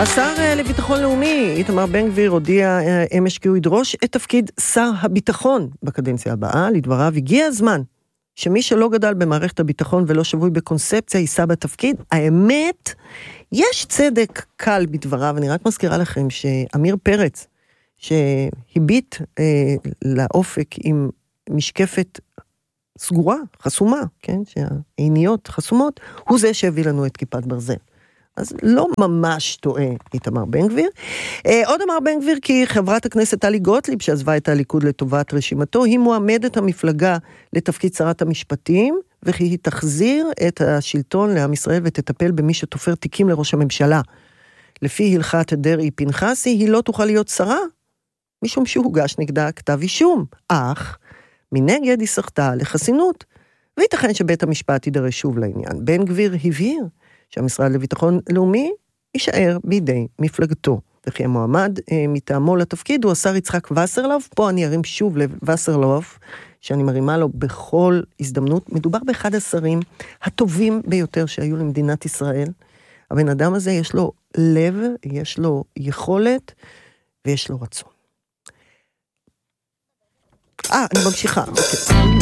השר לביטחון לאומי, איתמר בן גביר, הודיע אמש כי הוא ידרוש את תפקיד שר הביטחון בקדנציה הבאה. לדבריו, הגיע הזמן שמי שלא גדל במערכת הביטחון ולא שבוי בקונספציה יישא בתפקיד. האמת, יש צדק קל בדבריו. אני רק מזכירה לכם שאמיר פרץ, שהביט לאופק עם משקפת סגורה, חסומה, כן? שהעיניות חסומות, הוא זה שהביא לנו את כיפת ברזל. אז לא ממש טועה איתמר בן גביר. עוד אמר בן גביר כי חברת הכנסת טלי גוטליב, שעזבה את הליכוד לטובת רשימתו, היא מועמדת המפלגה לתפקיד שרת המשפטים, וכי היא תחזיר את השלטון לעם ישראל ותטפל במי שתופר תיקים לראש הממשלה. לפי הלכת דרעי פנחסי, היא לא תוכל להיות שרה, משום שהוגש נגדה כתב אישום. אך מנגד היא זכתה לחסינות, וייתכן שבית המשפט יידרש שוב לעניין. בן גביר הבהיר שהמשרד לביטחון לאומי יישאר בידי מפלגתו, וכי המועמד מטעמו לתפקיד הוא השר יצחק וסרלאוף. פה אני ארים שוב לווסרלאוף, שאני מרימה לו בכל הזדמנות. מדובר באחד השרים הטובים ביותר שהיו למדינת ישראל. הבן אדם הזה יש לו לב, יש לו יכולת, ויש לו רצון. אני ממשיכה.